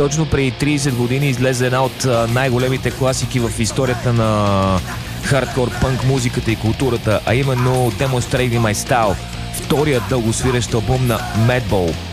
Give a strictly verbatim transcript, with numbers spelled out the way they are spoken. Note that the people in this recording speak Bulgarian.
Точно преди трийсет години излезе една от най-големите класики в историята на хардкор пънк музиката и културата, а именно Demonstrating My Style, вторият дългосвирещ албум на Madball.